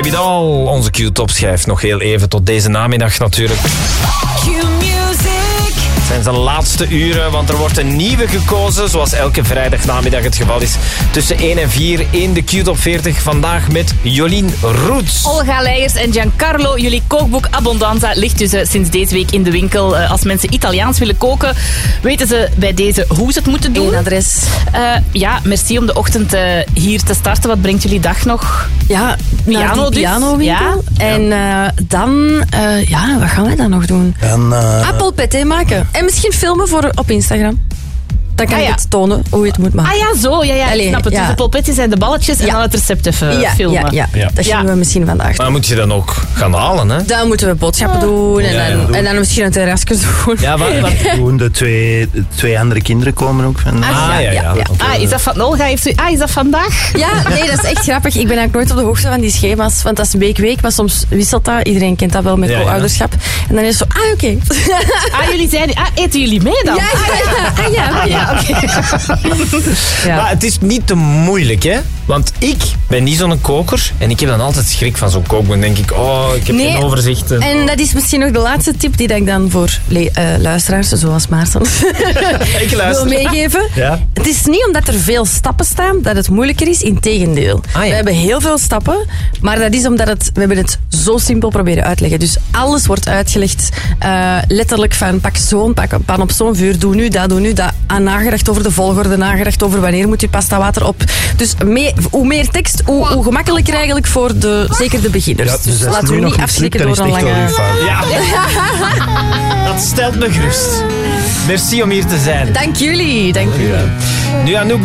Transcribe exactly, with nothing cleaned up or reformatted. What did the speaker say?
Baby Doll. Onze Q-top schijft nog heel even tot deze namiddag natuurlijk. Q-music. Het zijn zijn laatste uren, want er wordt een nieuwe gekozen, zoals elke vrijdag namiddag het geval is. Tussen één en vier in de Q-top veertig. Vandaag met Jolien Roets. Olga Leijers en Giancarlo. Jullie kookboek Abbondanza ligt dus uh, sinds deze week in de winkel. Uh, als mensen Italiaans willen koken, weten ze bij deze hoe ze het moeten doen. Eén adres. Uh, ja, merci om de ochtend uh, hier te starten. Wat brengt jullie dag nog? Ja, Piano naar die dus. pianowinkel. Ja. En uh, dan, uh, ja, wat gaan wij dan nog doen? En, uh, Appelpet maken. En misschien filmen voor op Instagram. Dan kan Ah, je ja. het tonen hoe je het moet maken. Ah ja, zo. Ja, ja, Allee, ik snap het. ja. Dus de polpetten zijn de balletjes en Ja. dan het recept even ja, filmen. ja, ja, Ja. dat Ja. gaan we misschien vandaag doen. Maar moet je dan ook gaan halen, hè? Dan moeten we boodschappen doen en, Ja, ja, dan, doen. en dan misschien een terrasje doen. Ja, wat? wat? Gewoon de twee, de twee andere kinderen komen ook van. Ah, Ah, ja, ja. ja, ja. Ah, is dat van Olga? Heeft u, ah, is dat vandaag? Ja, nee, dat is echt grappig. Ik ben eigenlijk nooit op de hoogte van die schema's. Want dat is week-week, maar soms wisselt dat. Iedereen kent dat wel met Ja, ja. co-ouderschap. En dan is het zo, ah, oké. Ah, jullie zijn... Ah, eten jullie mee dan? Ja, ja, ja. Ah, ja, oké. Ja, oké. Ja. Maar het is niet te moeilijk, hè? Want ik ben niet zo'n koker en ik heb dan altijd schrik van zo'n kookboek. Dan denk ik, oh, ik heb Nee, geen overzicht. En dat is misschien nog de laatste tip die ik dan voor le- uh, luisteraars, zoals Maarten, Ik wil luister. meegeven. Ja. Het is niet omdat er veel stappen staan dat het moeilijker is. Integendeel. Ah, ja. We hebben heel veel stappen, maar dat is omdat het, we hebben het zo simpel proberen uit te leggen. Dus alles wordt uitgelegd, uh, letterlijk van pak zo'n pak een pan op zo'n vuur, doe nu dat, doe nu dat. Aan nagedacht over de volgorde, nagedacht over wanneer moet je pasta water op. Dus mee, hoe meer tekst, hoe, hoe gemakkelijker eigenlijk voor de, zeker de beginners. Ja, dus als laten het we nu nog niet niet lukt, afschrikken dan is door het een echt wel lange... uw fout. Ja. Dat stelt me gerust. Merci om hier te zijn. Dank jullie, dank jullie. Nu Anouk